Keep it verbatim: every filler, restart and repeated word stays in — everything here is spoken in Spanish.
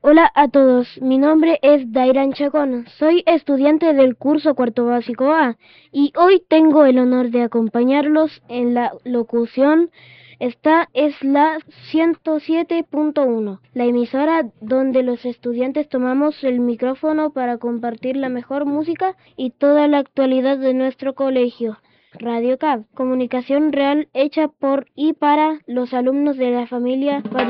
Hola a todos, mi nombre es Dairan Chacón, soy estudiante del curso cuarto básico A y hoy tengo el honor de acompañarlos en la locución. Esta es la ciento siete punto uno, la emisora donde los estudiantes tomamos el micrófono para compartir la mejor música y toda la actualidad de nuestro colegio. Radio C A B, comunicación real hecha por y para los alumnos de la familia